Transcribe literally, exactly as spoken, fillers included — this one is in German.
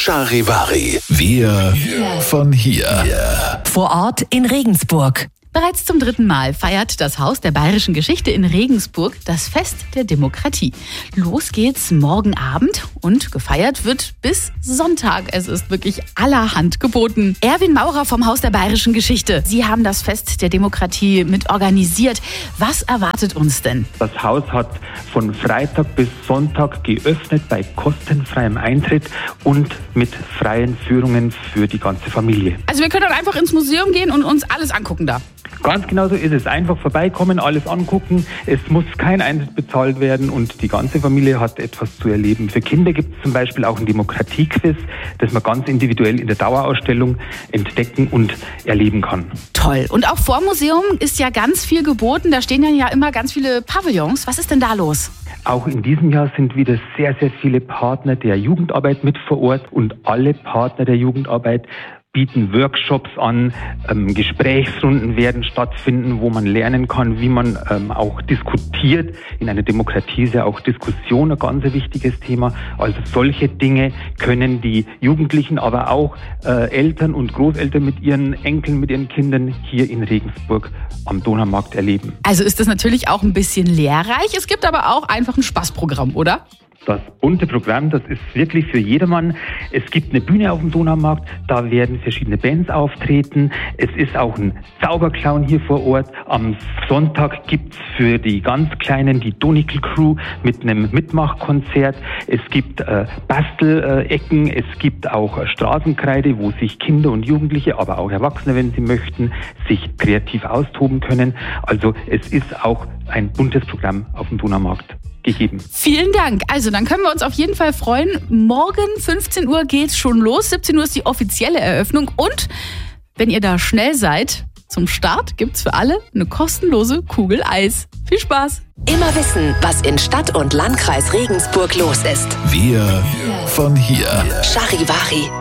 Charivari. Wir von hier. Vor Ort in Regensburg. Bereits zum dritten Mal feiert das Haus der Bayerischen Geschichte in Regensburg das Fest der Demokratie. Los geht's morgen Abend und gefeiert wird bis Sonntag. Es ist wirklich allerhand geboten. Erwin Maurer vom Haus der Bayerischen Geschichte. Sie haben das Fest der Demokratie mit organisiert. Was erwartet uns denn? Das Haus hat von Freitag bis Sonntag geöffnet bei kostenfreiem Eintritt und mit freien Führungen für die ganze Familie. Also wir können dann einfach ins Museum gehen und uns alles angucken da. Ganz genau so ist es. Einfach vorbeikommen, alles angucken. Es muss kein Eintritt bezahlt werden und die ganze Familie hat etwas zu erleben. Für Kinder gibt es zum Beispiel auch ein Demokratiequiz, das man ganz individuell in der Dauerausstellung entdecken und erleben kann. Toll. Und auch vor dem Museum ist ja ganz viel geboten. Da stehen ja immer ganz viele Pavillons. Was ist denn da los? Auch in diesem Jahr sind wieder sehr, sehr viele Partner der Jugendarbeit mit vor Ort und alle Partner der Jugendarbeit bieten Workshops an, ähm, Gesprächsrunden werden stattfinden, wo man lernen kann, wie man ähm, auch diskutiert. In einer Demokratie ist ja auch Diskussion ein ganz wichtiges Thema. Also solche Dinge können die Jugendlichen, aber auch äh, Eltern und Großeltern mit ihren Enkeln, mit ihren Kindern hier in Regensburg am Donaumarkt erleben. Also ist das natürlich auch ein bisschen lehrreich. Es gibt aber auch einfach ein Spaßprogramm, oder? Das bunte Programm, das ist wirklich für jedermann. Es gibt eine Bühne auf dem Donaumarkt, da werden verschiedene Bands auftreten. Es ist auch ein Zauberclown hier vor Ort. Am Sonntag gibt's für die ganz Kleinen die Donikel Crew mit einem Mitmachkonzert. Es gibt äh, Bastelecken, es gibt auch äh, Straßenkreide, wo sich Kinder und Jugendliche, aber auch Erwachsene, wenn sie möchten, sich kreativ austoben können. Also es ist auch ein buntes Programm auf dem Donaumarkt gegeben. Vielen Dank. Also dann können wir uns auf jeden Fall freuen. Morgen fünfzehn Uhr geht's schon los. siebzehn Uhr ist die offizielle Eröffnung. Und wenn ihr da schnell seid, zum Start gibt's für alle eine kostenlose Kugel Eis. Viel Spaß. Immer wissen, was in Stadt und Landkreis Regensburg los ist. Wir von hier. Charivari.